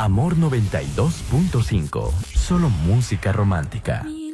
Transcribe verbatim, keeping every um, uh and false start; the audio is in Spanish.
Amor noventa y dos punto cinco. Solo música romántica.